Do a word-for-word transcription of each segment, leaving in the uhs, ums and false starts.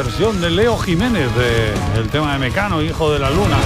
versión de Leo Jiménez del tema de Mecano, Hijo de la Luna.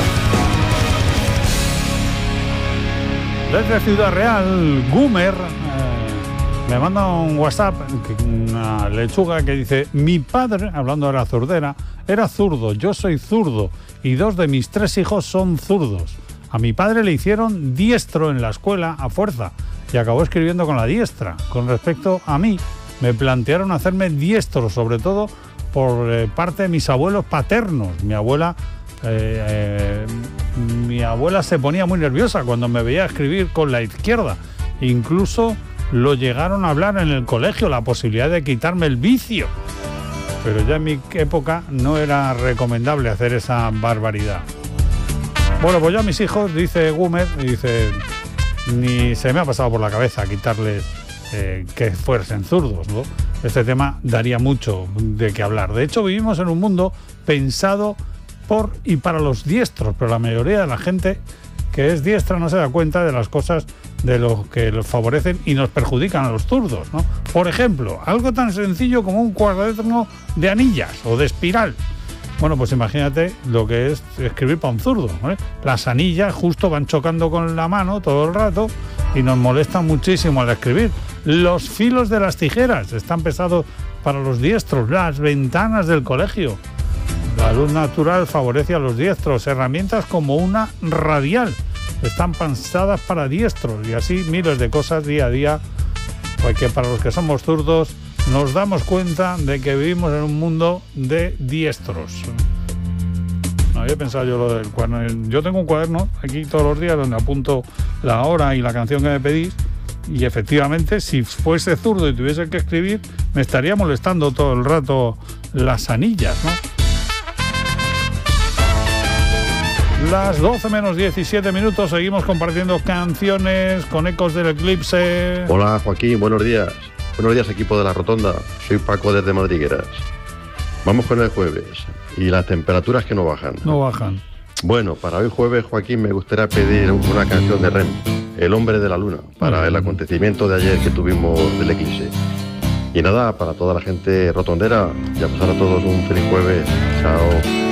Desde Ciudad Real, Gumer eh, me manda un WhatsApp, una lechuga que dice: mi padre, hablando de la zurdera, era zurdo, yo soy zurdo y dos de mis tres hijos son zurdos. A mi padre le hicieron diestro en la escuela a fuerza y acabó escribiendo con la diestra. Con respecto a mí, me plantearon hacerme diestro, sobre todo por eh, parte de mis abuelos paternos. Mi abuela, eh, eh, mi abuela se ponía muy nerviosa cuando me veía escribir con la izquierda. Incluso lo llegaron a hablar en el colegio, la posibilidad de quitarme el vicio. Pero ya en mi época no era recomendable hacer esa barbaridad. Bueno, pues yo a mis hijos, dice Gumer, dice, ni se me ha pasado por la cabeza quitarles eh, que fuesen zurdos, ¿no? Este tema daría mucho de qué hablar. De hecho, vivimos en un mundo pensado por y para los diestros, pero la mayoría de la gente que es diestra no se da cuenta de las cosas de lo que los favorecen y nos perjudican a los zurdos, ¿no? Por ejemplo, algo tan sencillo como un cuaderno de anillas o de espiral. Bueno, pues imagínate lo que es escribir para un zurdo, ¿vale? Las anillas justo van chocando con la mano todo el rato y nos molestan muchísimo al escribir. Los filos de las tijeras están pesados para los diestros. Las ventanas del colegio. La luz natural favorece a los diestros. Herramientas como una radial están pensadas para diestros. Y así miles de cosas día a día, porque para los que somos zurdos nos damos cuenta de que vivimos en un mundo de diestros. No había pensado yo lo del cuaderno. Yo tengo un cuaderno aquí todos los días donde apunto la hora y la canción que me pedís, y efectivamente si fuese zurdo y tuviese que escribir me estaría molestando todo el rato las anillas, ¿no? Las doce menos diecisiete minutos, seguimos compartiendo canciones con ecos del eclipse. Hola Joaquín, buenos días. Buenos días, equipo de La Rotonda. Soy Paco desde Madrigueras. Vamos con el jueves y las temperaturas que no bajan. No bajan. Bueno, para hoy jueves, Joaquín, me gustaría pedir una canción de Rem, El hombre de la luna, para el acontecimiento de ayer que tuvimos del eclipse. Y nada, para toda la gente rotondera, ya pasar a todos un feliz jueves. Chao.